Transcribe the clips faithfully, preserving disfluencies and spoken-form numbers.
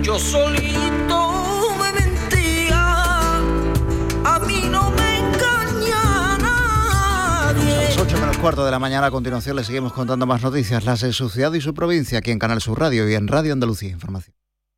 yo solito me mentía, a mí no me engaña nadie. A las ocho menos cuarto de la mañana, a continuación le seguimos contando más noticias, las de su ciudad y su provincia, aquí en Canal Sur Radio y en Radio Andalucía Información.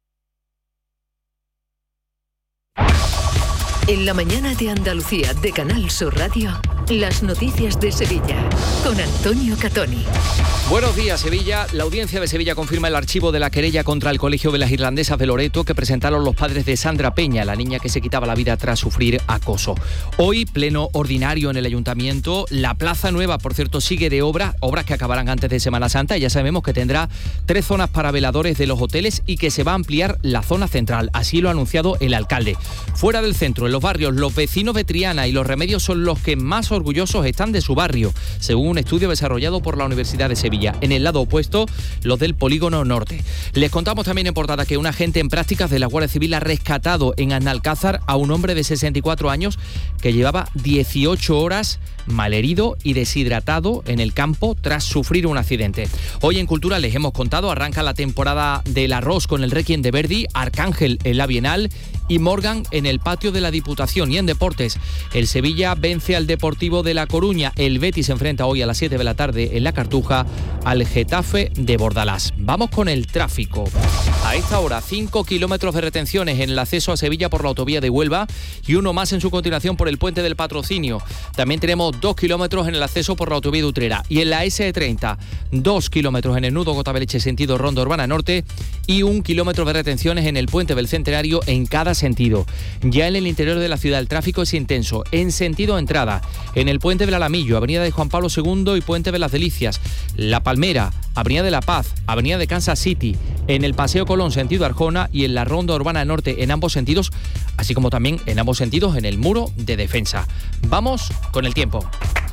En la mañana de Andalucía de Canal Sur Radio, las noticias de Sevilla, con Antonio Catoni. Buenos días, Sevilla. La audiencia de Sevilla confirma el archivo de la querella contra el Colegio de las Irlandesas de Loreto que presentaron los padres de Sandra Peña, la niña que se quitaba la vida tras sufrir acoso. Hoy, pleno ordinario en el Ayuntamiento. La Plaza Nueva, por cierto, sigue de obras, obras que acabarán antes de Semana Santa. Ya sabemos que tendrá tres zonas para veladores de los hoteles y que se va a ampliar la zona central. Así lo ha anunciado el alcalde. Fuera del centro, en los barrios, los vecinos de Triana y Los Remedios son los que más orgullosos están de su barrio, según un estudio desarrollado por la Universidad de Sevilla. En el lado opuesto, los del Polígono Norte. Les contamos también en portada que un agente en prácticas de la Guardia Civil ha rescatado en Analcázar a un hombre de sesenta y cuatro años que llevaba dieciocho horas malherido y deshidratado en el campo tras sufrir un accidente. Hoy en Cultura les hemos contado, arranca la temporada del arroz con el Requiem de Verdi, Arcángel en la Bienal y Morgan en el patio de la Diputación. Y en deportes, el Sevilla vence al Deportivo de La Coruña. El Betis se enfrenta hoy a las siete de la tarde en la Cartuja al Getafe de Bordalás. Vamos con el tráfico. A esta hora, cinco kilómetros de retenciones en el acceso a Sevilla por la autovía de Huelva y uno más en su continuación por el Puente del Patrocinio. También tenemos dos kilómetros en el acceso por la autovía de Utrera. Y en la ese treinta, dos kilómetros en el nudo Gota-Beleche sentido Ronda Urbana Norte y un kilómetro de retenciones en el Puente del Centenario en cada sentido. Ya en el interior de la ciudad el tráfico es intenso. En sentido entrada, en el Puente del Alamillo, Avenida de Juan Pablo segundo y Puente de las Delicias, La Palmera, Avenida de la Paz, Avenida de Kansas City, en el Paseo Colón sentido Arjona y en la Ronda Urbana Norte en ambos sentidos, así como también en ambos sentidos en el Muro de Defensa. Vamos con el tiempo.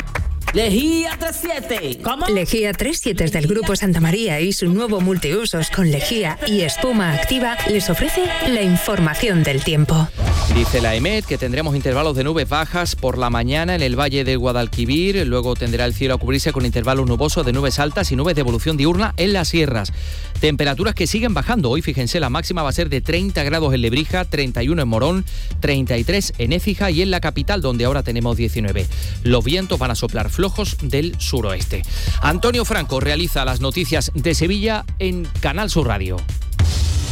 Lejía treinta y siete. ¿Cómo? Lejía treinta y siete del Grupo Santa María y su nuevo multiusos con lejía y espuma activa les ofrece la información del tiempo. Dice la EMET que tendremos intervalos de nubes bajas por la mañana en el Valle del Guadalquivir, luego tendrá el cielo a cubrirse con intervalos nubosos de nubes altas y nubes de evolución diurna en las sierras. Temperaturas que siguen bajando. Hoy, fíjense, la máxima va a ser de treinta grados en Lebrija, treinta y uno en Morón, treinta y tres en Écija y en la capital, donde ahora tenemos diecinueve. Los vientos van a soplar flojos del suroeste. Antonio Franco realiza las noticias de Sevilla en Canal Sur Radio.